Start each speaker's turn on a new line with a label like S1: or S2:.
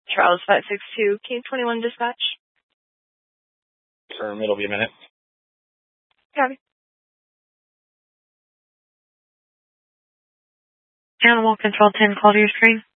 S1: Charles 562, K21 dispatch.
S2: It'll be a minute.
S1: Copy.
S3: Animal Control 10, call to your screen.